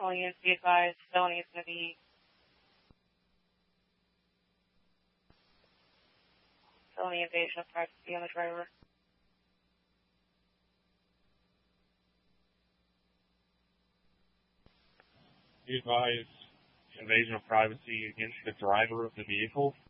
All units be advised, felony is going to be felony invasion of privacy on the driver. Be advised, invasion of privacy against the driver of the vehicle.